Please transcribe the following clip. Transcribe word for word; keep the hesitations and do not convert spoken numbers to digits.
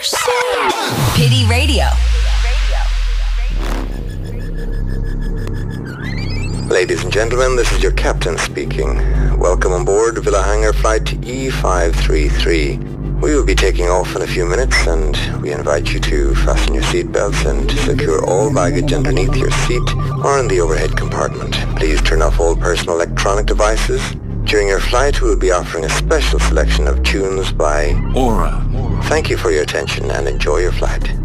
Pity Radio. Ladies and gentlemen, this is your captain speaking. Welcome on board Villa Hangar Flight E five three three. We will be taking off in a few minutes, and we invite you to fasten your seatbelts and to secure all baggage underneath your seat or in the overhead compartment. Please turn off all personal electronic devices. During your flight, we will be offering a special selection of tunes by Aura. Thank you for your attention and enjoy your flight.